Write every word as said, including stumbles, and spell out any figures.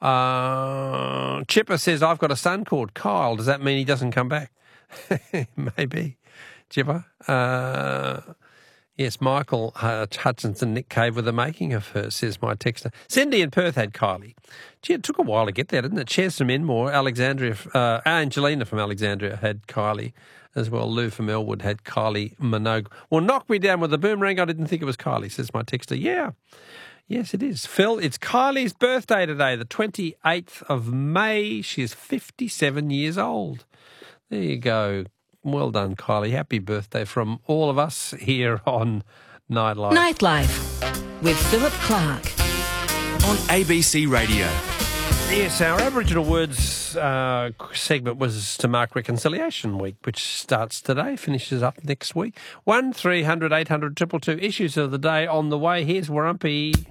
Uh, Chipper says, I've got a son called Kyle. Does that mean he doesn't come back? Maybe, Chipper. Uh, yes, Michael uh, Hutchinson, Nick Cave with the making of her, says my texter. Cindy in Perth had Kylie. Gee, it took a while to get there, didn't it? Shares from Enmore, Alexandria, uh, Angelina from Alexandria had Kylie as well. Lou from Elwood had Kylie Minogue. Well, knock me down with a boomerang. I didn't think it was Kylie, says my texter. Yeah. Yes, it is. Phil, it's Kylie's birthday today, the twenty-eighth of May. She's fifty-seven years old. There you go. Well done, Kylie. Happy birthday from all of us here on Nightlife. Nightlife with Philip Clark on A B C Radio. Yes, our Aboriginal Words uh, segment was to mark Reconciliation Week, which starts today, finishes up next week. one three hundred eight hundred two two two issues of the day on the way. Here's Warumpi.